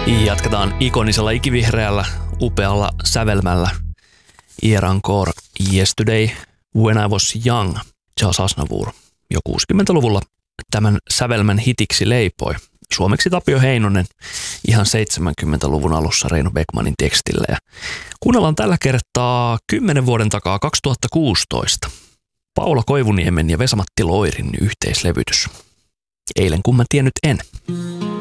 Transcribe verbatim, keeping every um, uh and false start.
Jatketaan ikonisella ikivihreällä, upealla sävelmällä. Iran Core Yesterday When I Was Young, Charles Aznavour jo kuusikymmentäluvulla tämän sävelmän hitiksi leipoi. Suomeksi Tapio Heinonen ihan seitsemänkymmentäluvun alussa Reino Beckmanin tekstillä. Ja kuunnellaan tällä kertaa kymmenen vuoden takaa kaksituhattakuusitoista. Paula Koivuniemen ja Vesa-Matti Loirin yhteislevytys. Eilen kun mä tiennyt en.